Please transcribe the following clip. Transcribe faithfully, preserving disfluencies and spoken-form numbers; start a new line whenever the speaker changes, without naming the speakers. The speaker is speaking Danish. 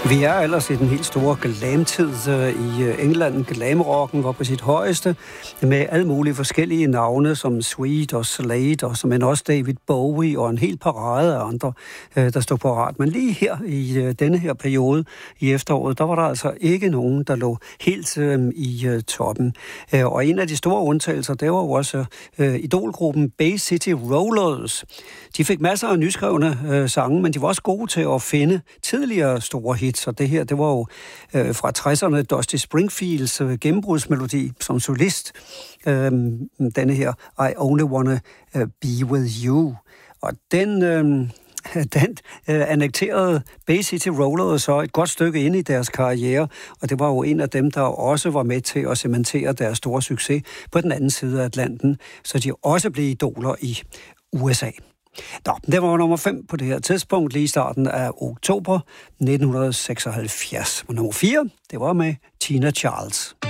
Vi er ellers i den helt store glamtid i England. Glamrocken var på sit højeste med alle mulige forskellige navne som Sweet og Slade og som en også David Bowie og en hel parade af andre, der stod på ret. Men lige her i denne her periode i efteråret, der var der altså ikke nogen, der lå helt i toppen. Og en af de store undtagelser, det var jo også idolgruppen Bay City Rollers. De fik masser af nyskrevne sange, men de var også gode til at finde tidligere store hits. Så det her, det var jo øh, fra tresserne Dusty Springfields øh, gennembrudsmelodi som solist. Øh, denne her, I Only Wanna uh, Be With You. Og den, øh, den øh, annekterede Bay City Rollers så et godt stykke ind i deres karriere, og det var jo en af dem, der også var med til at cementere deres store succes på den anden side af Atlanten, så de også blev idoler i U S A. Nå, det var nummer fem på det her tidspunkt, lige i starten af oktober nitten seksoghalvfjerds. Og nummer fire, det var med Tina Charles.